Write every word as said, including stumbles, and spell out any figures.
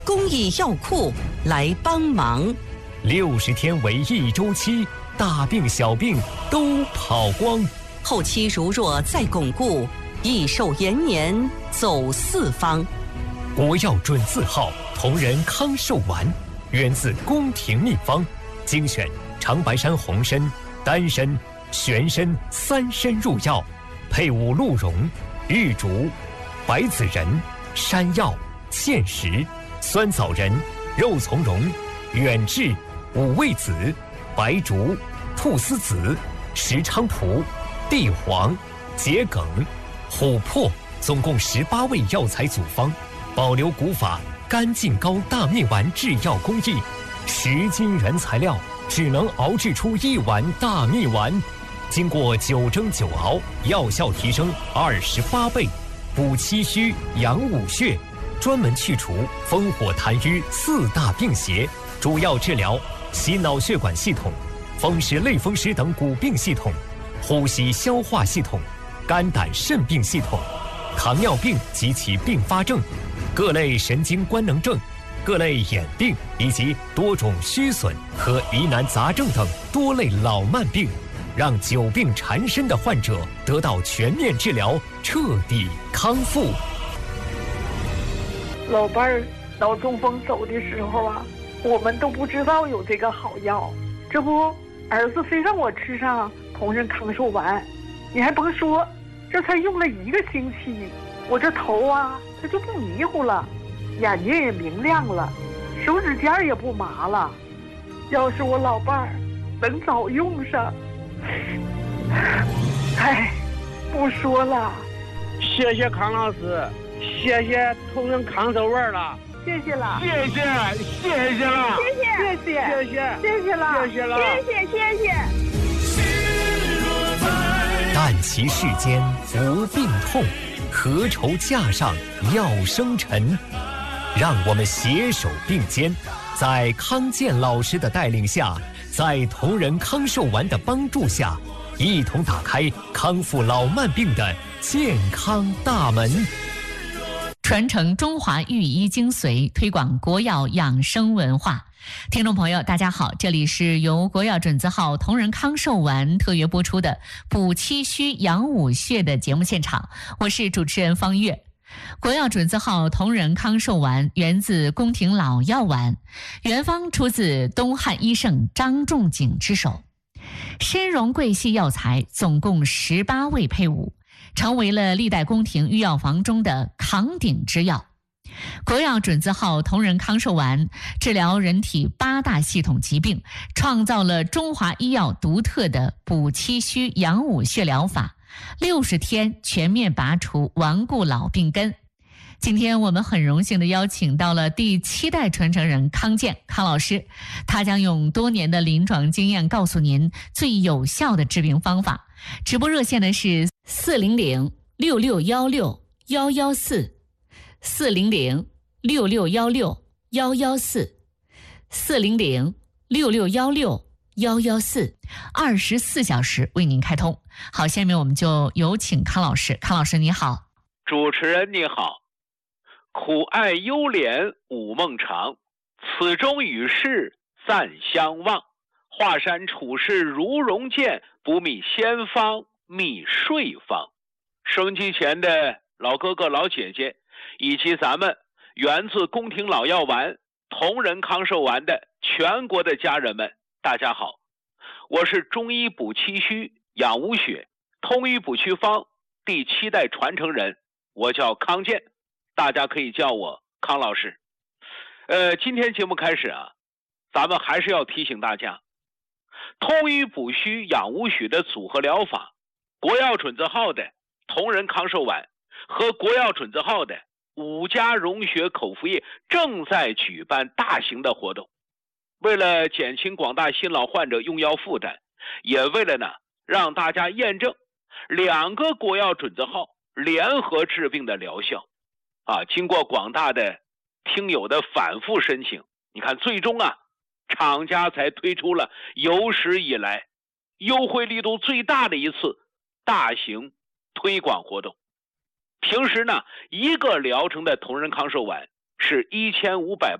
公益药库来帮忙。 六十天为一周期，大病小病都跑光。 后期如若再巩固，益寿延年走四方。 国药准字号同仁康寿丸，源自宫廷秘方，精选长白山红参、丹参、玄参三参入药，配伍鹿茸、玉竹、白子仁、山药、芡实、酸枣仁、肉苁蓉、远志、五味子、白术、菟丝子、石菖蒲、地黄、桔梗、琥珀，总共十八味药材组方，保留古法干净膏大蜜丸制药工艺，十斤原材料只能熬制出一碗大蜜丸，经过九蒸九熬，药效提升二十八倍，补气虚、养五血，专门去除风火痰瘀四大病邪，主要治疗心脑血管系统、风湿类风湿等骨病系统、呼吸消化系统、肝胆肾病系统、糖尿病及其并发症、各类神经官能症、各类眼病以及多种虚损和疑难杂症等多类老慢病，让久病缠身的患者得到全面治疗，彻底康复。 老伴儿脑中风走的时候啊，我们都不知道有这个好药，这不儿子非让我吃上同仁康寿丸，你还甭说，这才用了一个星期，我这头啊它就不迷糊了，眼睛也明亮了，手指尖也不麻了。要是我老伴儿能早用上，哎，不说了。 谢谢康老师，谢谢同仁康寿丸了， 谢谢了， 谢谢谢谢了， 谢谢谢谢谢谢了， 谢谢了， 谢谢谢谢。 但其世间无病痛，何愁架上药生尘？让我们携手并肩，在康健老师的带领下，在同仁康寿丸的帮助下，一同打开康复老慢病的健康大门， 传承中华御医精髓，推广国药养生文化。听众朋友大家好，这里是由国药准字号同仁康寿丸特约播出的补气虚养五血的节目现场，我是主持人方月。国药准字号同仁康寿丸源自宫廷老药丸，原方出自东汉医圣张仲景之手，参茸桂系药材总共十八味配伍，成为了历代宫廷御药房中的扛鼎之药。国药准字号同仁康寿丸治疗人体八大系统疾病，创造了中华医药独特的补气虚养五血疗法，六十天全面拔除顽固老病根。今天我们很荣幸地邀请到了第七代传承人康健康老师，他将用多年的临床经验告诉您最有效的治病方法。直播热线呢是四零零六六幺六幺幺四，四零零六六幺六幺幺四，四零零六六幺六幺幺四，二十四小时为您开通。好，下面我们就有请康老师。康老师你好。 主持人你好。苦爱幽怜午梦长，此中与世暂相望。华山处世如容见，不觅仙方觅睡方。收音机前的老哥哥老姐姐，以及咱们源自宫廷老药丸同仁康寿丸的全国的家人们，大家好，我是中医补气虚养五血通医补祛方第七代传承人，我叫康健，大家可以叫我康老师。呃，今天节目开始啊，咱们还是要提醒大家，通医补虚养五血的组合疗法，国药准字号的同仁康寿丸和国药准字号的五加溶血口服液正在举办大型的活动。为了减轻广大新老患者用药负担，也为了呢让大家验证两个国药准字号联合治病的疗效啊，经过广大的听友的反复申请，你看最终啊厂家才推出了有史以来优惠力度最大的一次大型推广活动。平时呢，一个疗程的同仁康寿丸是一千五百